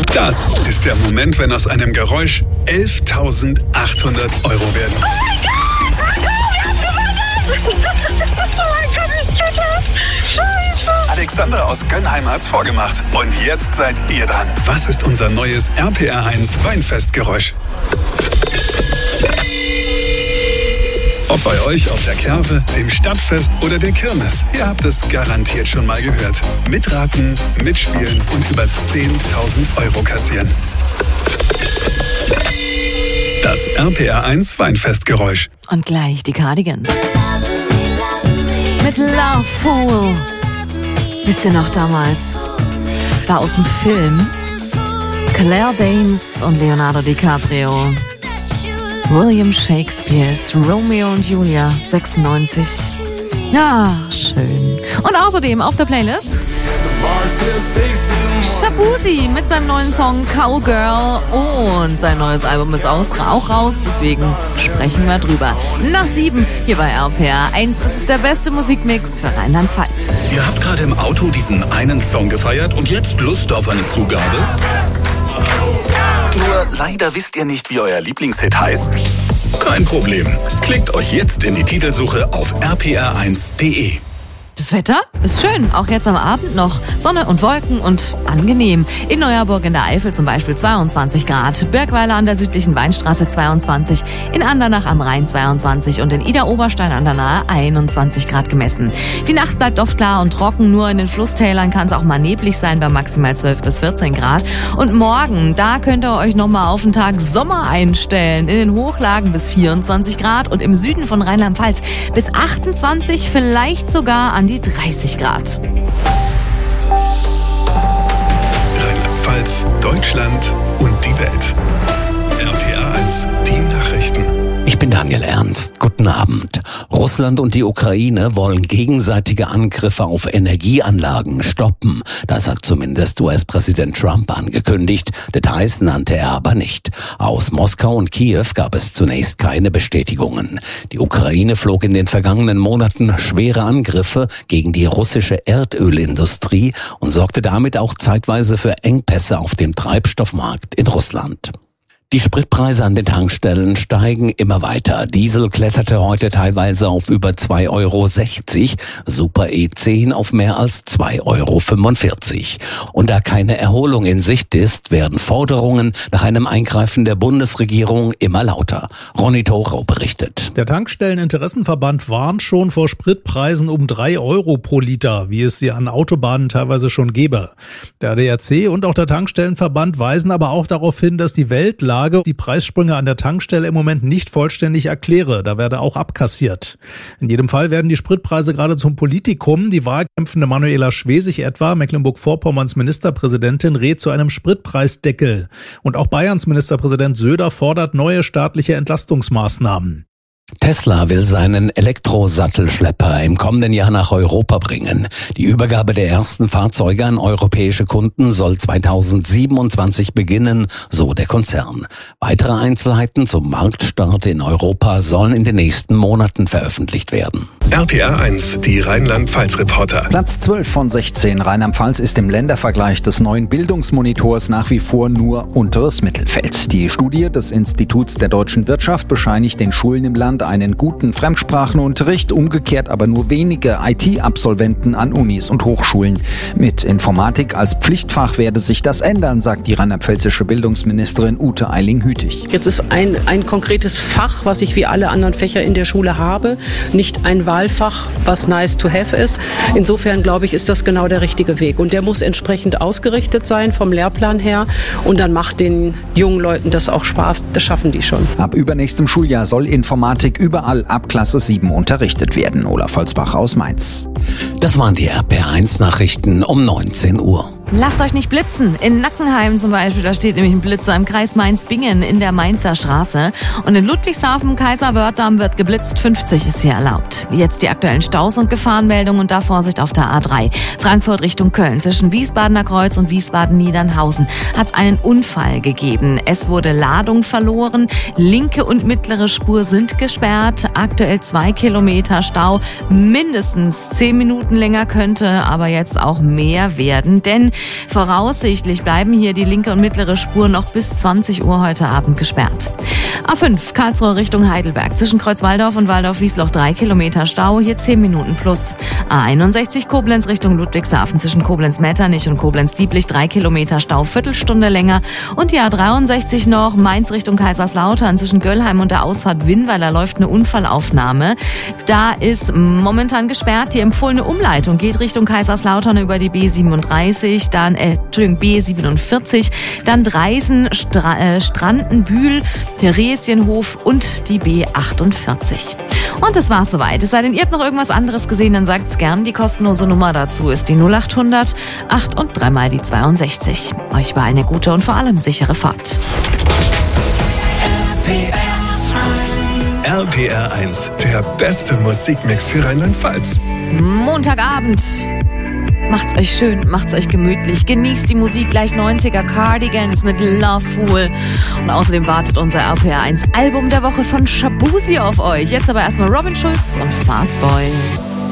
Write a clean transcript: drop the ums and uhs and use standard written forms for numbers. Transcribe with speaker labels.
Speaker 1: Das ist der Moment, wenn aus einem Geräusch 11.800 Euro werden.
Speaker 2: Oh mein Gott! Wir haben gewonnen! Oh mein Gott, ich tue das! Scheiße!
Speaker 1: Alexandra aus Gönnheim hat's vorgemacht. Und jetzt seid ihr dran. Was ist unser neues RPR1 Weinfestgeräusch? Ob bei euch auf der Kerwe, dem Stadtfest oder der Kirmes, ihr habt es garantiert schon mal gehört. Mitraten, mitspielen und über 10.000 Euro kassieren. Das RPR1 Weinfestgeräusch.
Speaker 3: Und gleich die Cardigans. Mit Love Fool. Wisst ihr noch damals? War aus dem Film. Claire Danes und Leonardo DiCaprio. William Shakespeares Romeo und Julia, 96. Ja, schön. Und außerdem auf der Playlist Shaboozey mit seinem neuen Song Cowgirl und sein neues Album ist auch raus, deswegen sprechen wir drüber. Nach 7 hier bei RPR1, das ist der beste Musikmix für Rheinland-Pfalz.
Speaker 4: Ihr habt gerade im Auto diesen einen Song gefeiert und jetzt Lust auf eine Zugabe? Nur leider wisst ihr nicht, wie euer Lieblingshit heißt. Kein Problem. Klickt euch jetzt in die Titelsuche auf rpr1.de.
Speaker 3: Das Wetter ist schön, auch jetzt am Abend noch. Sonne und Wolken und angenehm. In Neuerburg in der Eifel zum Beispiel 22 Grad, Birkweiler an der südlichen Weinstraße 22, in Andernach am Rhein 22 und in Idar-Oberstein an der Nahe 21 Grad gemessen. Die Nacht bleibt oft klar und trocken, nur in den Flusstälern kann es auch mal neblig sein bei maximal 12 bis 14 Grad. Und morgen, da könnt ihr euch nochmal auf den Tag Sommer einstellen. In den Hochlagen bis 24 Grad und im Süden von Rheinland-Pfalz bis 28, vielleicht sogar an die 30 Grad.
Speaker 1: Rheinland-Pfalz, Deutschland und die Welt. RPR1, die Nachrichten.
Speaker 5: Ich bin Daniel Ernst. Guten Abend. Russland und die Ukraine wollen gegenseitige Angriffe auf Energieanlagen stoppen. Das hat zumindest US-Präsident Trump angekündigt. Details nannte er aber nicht. Aus Moskau und Kiew gab es zunächst keine Bestätigungen. Die Ukraine flog in den vergangenen Monaten schwere Angriffe gegen die russische Erdölindustrie und sorgte damit auch zeitweise für Engpässe auf dem Treibstoffmarkt in Russland. Die Spritpreise an den Tankstellen steigen immer weiter. Diesel kletterte heute teilweise auf über 2,60 Euro, Super E10 auf mehr als 2,45 Euro. Und da keine Erholung in Sicht ist, werden Forderungen nach einem Eingreifen der Bundesregierung immer lauter. Ronny Thorau berichtet.
Speaker 6: Der Tankstelleninteressenverband warnt schon vor Spritpreisen um 3 Euro pro Liter, wie es sie an Autobahnen teilweise schon gäbe. Der ADAC und auch der Tankstellenverband weisen aber auch darauf hin, dass die Weltlage die Preissprünge an der Tankstelle im Moment nicht vollständig erkläre. Da werde auch abkassiert. In jedem Fall werden die Spritpreise gerade zum Politikum. Die wahlkämpfende Manuela Schwesig etwa, Mecklenburg-Vorpommerns Ministerpräsidentin, rät zu einem Spritpreisdeckel. Und auch Bayerns Ministerpräsident Söder fordert neue staatliche Entlastungsmaßnahmen.
Speaker 5: Tesla will seinen Elektrosattelschlepper im kommenden Jahr nach Europa bringen. Die Übergabe der ersten Fahrzeuge an europäische Kunden soll 2027 beginnen, so der Konzern. Weitere Einzelheiten zum Marktstart in Europa sollen in den nächsten Monaten veröffentlicht werden.
Speaker 1: RPR1, die Rheinland-Pfalz-Reporter.
Speaker 7: Platz 12 von 16. Rheinland-Pfalz ist im Ländervergleich des neuen Bildungsmonitors nach wie vor nur unteres Mittelfeld. Die Studie des Instituts der deutschen Wirtschaft bescheinigt den Schulen im Land einen guten Fremdsprachenunterricht, umgekehrt aber nur wenige IT-Absolventen an Unis und Hochschulen. Mit Informatik als Pflichtfach werde sich das ändern, sagt die rheinland-pfälzische Bildungsministerin Ute Eiling-Hütig.
Speaker 8: Jetzt ist ein konkretes Fach, was ich wie alle anderen Fächer in der Schule habe, nicht ein Wahlfach, was nice to have ist. Insofern glaube ich, ist das genau der richtige Weg. Und der muss entsprechend ausgerichtet sein vom Lehrplan her. Und dann macht den jungen Leuten das auch Spaß. Das schaffen die schon.
Speaker 7: Ab übernächstem Schuljahr soll Informatik überall ab Klasse 7 unterrichtet werden. Olaf Holzbach aus Mainz.
Speaker 5: Das waren die RPR1 Nachrichten um 19 Uhr.
Speaker 3: Lasst euch nicht blitzen. In Nackenheim zum Beispiel, da steht nämlich ein Blitzer im Kreis Mainz-Bingen in der Mainzer Straße. Und in Ludwigshafen, Kaiserwörthdamm wird geblitzt, 50 ist hier erlaubt. Jetzt die aktuellen Staus und Gefahrenmeldungen und da Vorsicht auf der A3. Frankfurt Richtung Köln zwischen Wiesbadener Kreuz und Wiesbaden-Niedernhausen hat es einen Unfall gegeben. Es wurde Ladung verloren. Linke und mittlere Spur sind gesperrt. Aktuell 2 Kilometer Stau. Mindestens 10 Minuten länger könnte aber jetzt auch mehr werden, denn Voraussichtlich bleiben hier die linke und mittlere Spur noch bis 20 Uhr heute Abend gesperrt. A5 Karlsruhe Richtung Heidelberg. Zwischen Kreuzwaldorf und Waldorf-Wiesloch 3 Kilometer Stau, hier 10 Minuten plus. A61 Koblenz Richtung Ludwigshafen. Zwischen Koblenz-Metternich und Koblenz-Dieblich 3 Kilometer Stau, Viertelstunde länger. Und die A63 noch Mainz Richtung Kaiserslautern. Zwischen Göllheim und der Ausfahrt Winnweiler läuft eine Unfallaufnahme. Da ist momentan gesperrt. Die empfohlene Umleitung geht Richtung Kaiserslautern über die B37, dann B47, dann Dreisen, Strandenbühl, Theresienhof und die B48. Und das war's soweit. Es sei denn, ihr habt noch irgendwas anderes gesehen, dann sagt's gern. Die kostenlose Nummer dazu ist die 0800 8 und 3 mal die 62. Euch überall eine gute und vor allem sichere Fahrt.
Speaker 1: RPR 1, der beste Musikmix für Rheinland-Pfalz.
Speaker 3: Montagabend. Macht's euch schön, macht's euch gemütlich. Genießt die Musik, gleich 90er Cardigans mit Love Fool. Und außerdem wartet unser RPR 1 Album der Woche von Shabuzi auf euch. Jetzt aber erstmal Robin Schulz und Fastboy.